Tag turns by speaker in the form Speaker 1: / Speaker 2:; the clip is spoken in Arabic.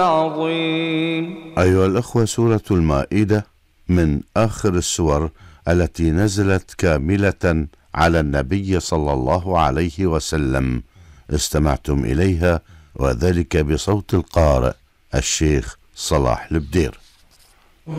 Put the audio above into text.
Speaker 1: عظيم.
Speaker 2: أيها الأخوة، سورة المائدة من آخر السور التي نزلت كاملة على النبي صلى الله عليه وسلم. استمعتم إليها وذلك بصوت القارئ الشيخ صلاح البدير.